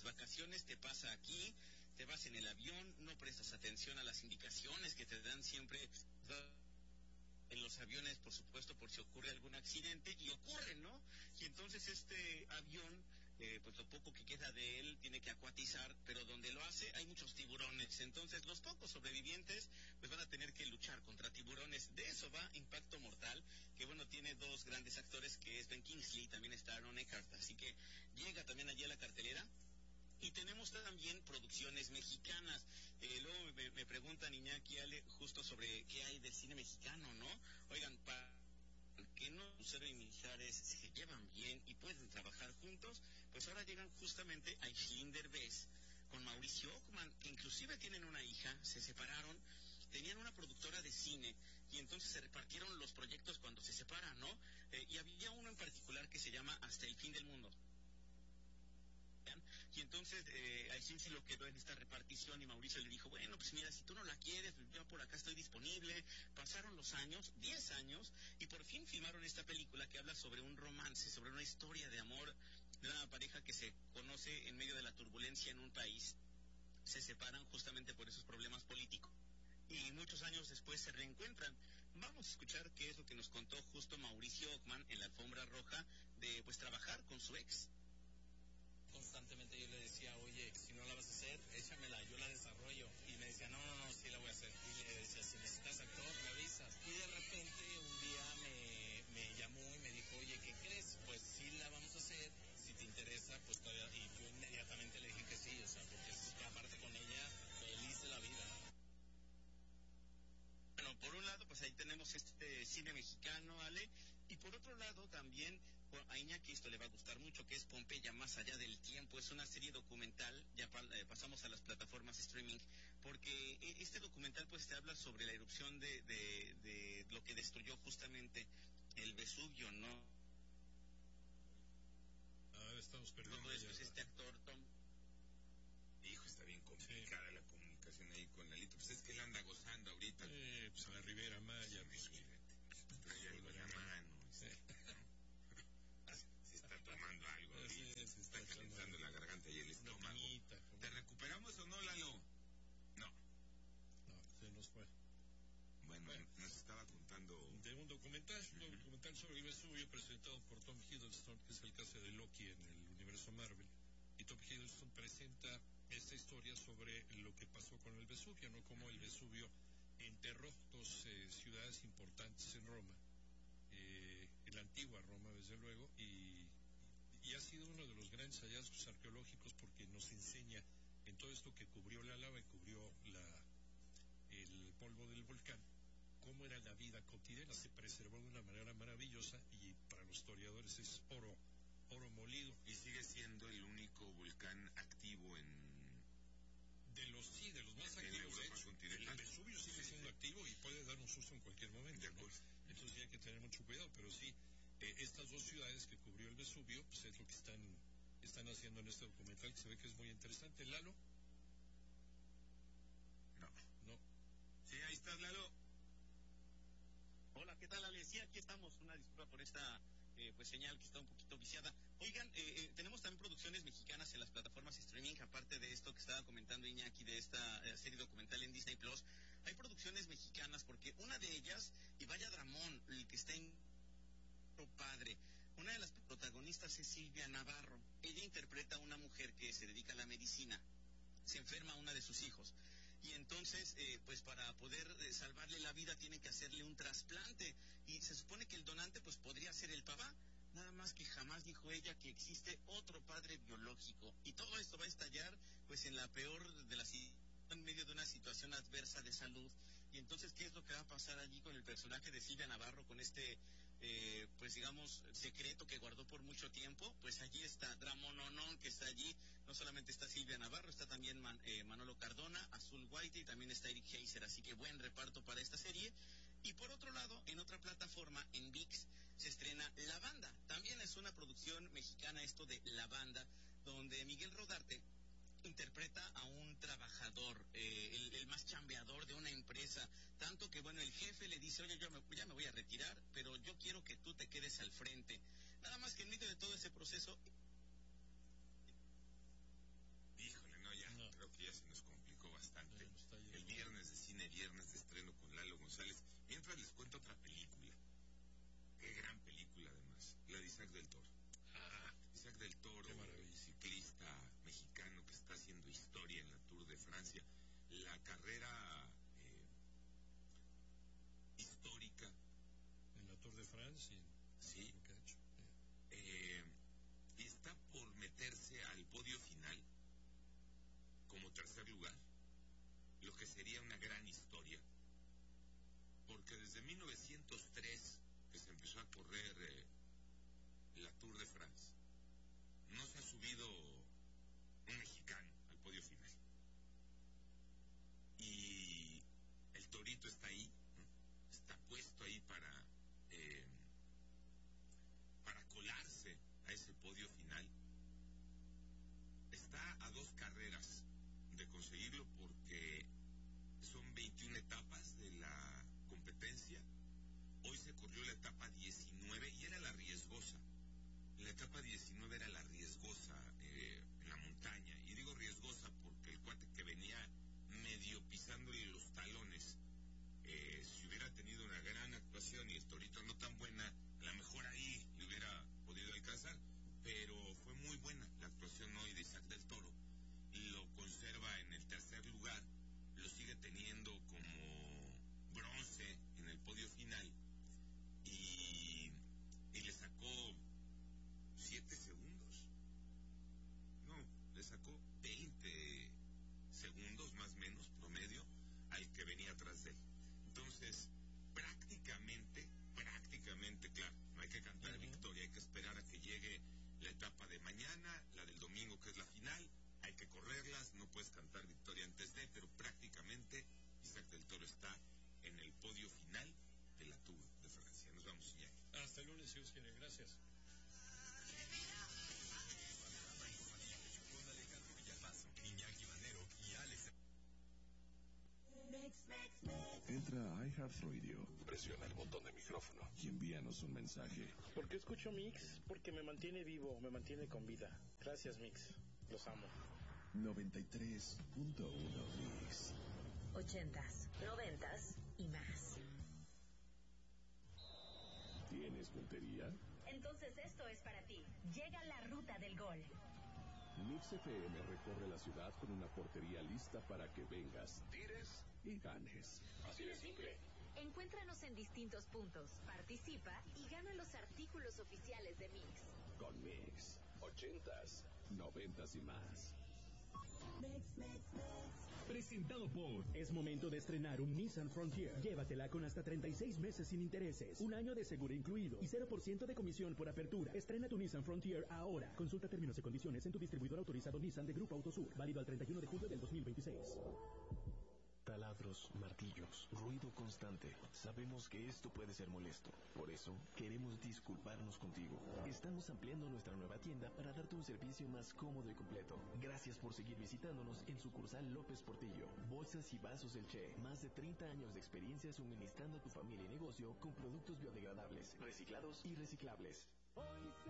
vacaciones te pasa aquí, te vas en el avión, no prestas atención a las indicaciones que te dan siempre en los aviones, por supuesto, por si ocurre algún accidente, y ocurre, ¿no? Y entonces este avión, pues lo poco que queda de él tiene que acuatizar, pero donde lo hace hay muchos tiburones. Entonces los pocos sobrevivientes pues van a tener que luchar contra tiburones. De eso va Impacto Mortal, que bueno, tiene dos grandes actores, que es Ben Kingsley, también está Aaron Eckhart, así que llega también allí a la cartelera. Y tenemos también producciones mexicanas. Luego me preguntan, Iñaki, Ale, justo sobre qué hay del cine mexicano, ¿no? Oigan, para que no Lucero y Mijares se llevan bien y pueden trabajar juntos, pues ahora llegan justamente a Aislinn Derbez con Mauricio Ockman, que inclusive tienen una hija, se separaron, tenían una productora de cine y entonces se repartieron los proyectos cuando se separan, ¿no? Y había uno en particular que se llama Hasta el fin del mundo. Y entonces Aislinn se lo quedó en esta repartición y Mauricio le dijo, bueno, pues mira, si tú no la quieres, yo por acá estoy disponible. Pasaron los años, 10 años, y por fin filmaron esta película que habla sobre un romance, sobre una historia de amor de una pareja que se conoce en medio de la turbulencia en un país. Se separan justamente por esos problemas políticos. Y muchos años después se reencuentran. Vamos a escuchar qué es lo que nos contó justo Mauricio Ockman en la alfombra roja de pues trabajar con su ex. Constantemente yo le decía, oye, si no la vas a hacer, échamela, yo la desarrollo. Y me decía, no, sí la voy a hacer. Y le decía, si necesitas actor, me avisas. Y de repente un día me llamó y me dijo, oye, ¿qué crees? Pues sí la vamos a hacer, si te interesa, pues todavía. Y yo inmediatamente le dije que sí, o sea, porque aparte con ella, feliz de la vida. Bueno, por un lado, pues ahí tenemos este cine mexicano, Ale, y por otro lado también, a Iñaki esto le va a gustar mucho, que es Pompeya más allá del tiempo. Es una serie documental, ya pasamos a las plataformas streaming, porque este documental pues te habla sobre la erupción de lo que destruyó justamente el Vesubio, ¿no? Estamos perdiendo. Todo esto es este actor, Tom. Hijo, está bien complicada la comunicación ahí con Lalito. Pues es que él anda gozando ahorita. Pues a la Ribera Maya. Trae algo en la mano. Se está tomando algo ahorita. Se está calentando la garganta y el estómago. ¿Te recuperamos o no, Lalo? No, se nos fue. Bueno, nos estaba contando de un documental, sobre el Vesubio presentado por Tom Hiddleston, que es el caso de Loki en el universo Marvel. Y Tom Hiddleston presenta esta historia sobre lo que pasó con el Vesubio, ¿no? Cómo el Vesubio enterró dos ciudades importantes en Roma, en la antigua Roma, desde luego, y ha sido uno de los grandes hallazgos arqueológicos porque nos enseña en todo esto que cubrió la lava y cubrió el polvo del volcán, cómo era la vida cotidiana. Se preservó de una manera maravillosa y para los historiadores es oro molido. Y sigue siendo el único volcán activo de los más activos. De hecho, el Vesubio sigue siendo activo y puede dar un susto en cualquier momento, ¿no? Entonces hay que tener mucho cuidado, pero sí, estas dos ciudades que cubrió el Vesubio, pues es lo que están haciendo en este documental, que se ve que es muy interesante. ¿Lalo? No. Sí, ahí estás, Lalo. Hola, ¿qué tal, Ale? Sí, aquí estamos. Una disculpa por esta pues señal que está un poquito viciada. Oigan, tenemos también producciones mexicanas en las plataformas streaming, aparte de esto que estaba comentando Iñaki, de esta serie documental en Disney Plus. Hay producciones mexicanas, porque una de ellas, y vaya dramón, el que está en padre, una de las protagonistas es Silvia Navarro. Ella interpreta a una mujer que se dedica a la medicina. Se enferma una de sus hijos. Y entonces, pues para poder salvarle la vida tienen que hacerle un trasplante. Y se supone que el donante pues podría ser el papá. Nada más que jamás dijo ella que existe otro padre biológico. Y todo esto va a estallar pues en la peor de las en medio de una situación adversa de salud. Y entonces, ¿qué es lo que va a pasar allí con el personaje de Silvia Navarro, con este, pues digamos, secreto que guardó por mucho tiempo? Pues allí está Dramononón, que está allí. No solamente está Silvia Navarro, está también Manolo Cardona, Azul White, y también está Eric Heiser. Así que buen reparto para esta serie. Y por otro lado, en otra plataforma, en ViX, se estrena La Banda. También es una producción mexicana esto de La Banda, donde Miguel Rodarte interpreta a un trabajador, el más chambeador de una empresa, tanto que, bueno, el jefe le dice, oye, ya me voy a retirar, pero yo quiero que tú te quedes al frente. Nada más que en medio de todo ese proceso Tour de France. No se ha subido un mexicano al podio final. Y el Torito está ahí, ¿no? Está puesto ahí para colarse a ese podio final. Está a 2 carreras de conseguirlo porque son 21 etapas de la competencia. Hoy se corrió la etapa 19 y era la riesgosa. La etapa 19 era la riesgosa en la montaña. Y digo riesgosa porque el cuate que venía medio pisándole los talones, si hubiera tenido una gran actuación y el Torito no tan buena, a lo mejor ahí le hubiera podido alcanzar. Pero fue muy buena la actuación hoy de Isaac del Toro. Lo conserva en el 3er lugar, lo sigue teniendo como bronce en el podio final y le sacó 7 segundos. No, le sacó 20 segundos más o menos promedio al que venía atrás de él. Entonces, prácticamente, claro, no hay que cantar victoria, hay que esperar a que llegue la etapa de mañana, la del domingo que es la final, hay que correrlas, no puedes cantar victoria antes de, pero prácticamente Isaac del Toro está en el podio final de la Tour de Francia. Nos vamos, Iñaki. Hasta el lunes, si Dios quiere. Gracias. Con Alejandro Villalbazo, Iñaki Manero y Alex. Entra a iHeartRadio, presiona el botón de micrófono y envíanos un mensaje. ¿Por qué escucho Mix? Porque me mantiene vivo, me mantiene con vida. Gracias, Mix. Los amo. 93.1 Mix. 80s, 90s y más. ¿Tienes puntería? Entonces esto es para ti. Llega la ruta del gol. Mix FM recorre la ciudad con una portería lista para que vengas, tires y ganes. Así de simple. Encuéntranos en distintos puntos, participa y gana los artículos oficiales de Mix. Con Mix, 80s, 90s y más. Presentado por... Es momento de estrenar un Nissan Frontier. Llévatela con hasta 36 meses sin intereses, un año de seguro incluido y 0% de comisión por apertura. Estrena tu Nissan Frontier ahora. Consulta términos y condiciones en tu distribuidor autorizado Nissan de Grupo Autosur. Válido al 31 de julio del 2026. Taladros, martillos, ruido constante. Sabemos que esto puede ser molesto. Por eso, queremos disculparnos contigo. Estamos ampliando nuestra nueva tienda para darte un servicio más cómodo y completo. Gracias por seguir visitándonos en sucursal López Portillo. Bolsas y vasos El Che. Más de 30 años de experiencia suministrando a tu familia y negocio con productos biodegradables, reciclados y reciclables.